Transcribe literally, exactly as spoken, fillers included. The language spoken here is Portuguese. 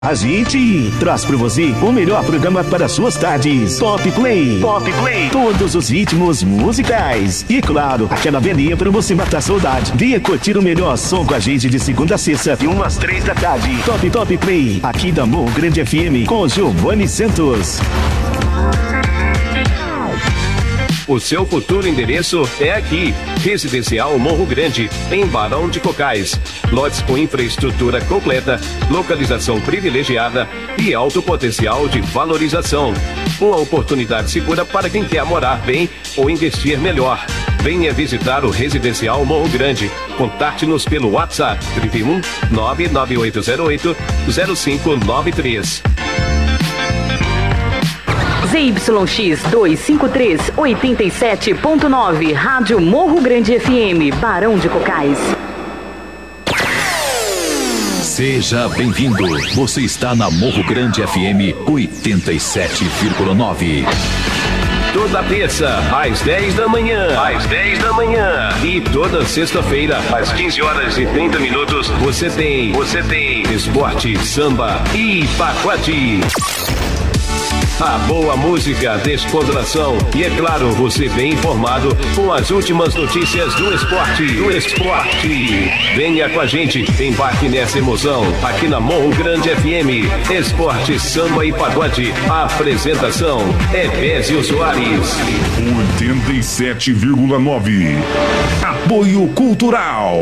A gente traz para você o melhor programa para suas tardes. Top Play. Top Play. Todos os ritmos musicais. E claro, aquela velhinha para você matar saudade. Venha curtir o melhor som com a gente de segunda a sexta, de umas três da tarde. Top Top Play, aqui da Morro Grande F M, com Giovanni Santos. O seu futuro endereço é aqui. Residencial Morro Grande, em Barão de Cocais. Lotes com infraestrutura completa, localização privilegiada e alto potencial de valorização. Uma oportunidade segura para quem quer morar bem ou investir melhor. Venha visitar o Residencial Morro Grande. Contate-nos pelo WhatsApp trinta e um, nove nove oito zero oito, zero cinco nove três. Z Y X duzentos e cinquenta e três, oitenta e sete ponto nove, Rádio Morro Grande F M, Barão de Cocais. Seja bem-vindo. Você está na Morro Grande F M oitenta e sete vírgula nove. Toda terça, às dez da manhã. Às dez da manhã. E toda sexta-feira, às quinze horas e trinta minutos, você tem. Você tem esporte, samba e pagode. A boa música, descontração e, é claro, você bem informado com as últimas notícias do esporte. Do esporte. Venha com a gente, embarque nessa emoção aqui na Morro Grande F M. Esporte, samba e pagode. A apresentação é Bézio Soares. oitenta e sete vírgula nove. Apoio Cultural.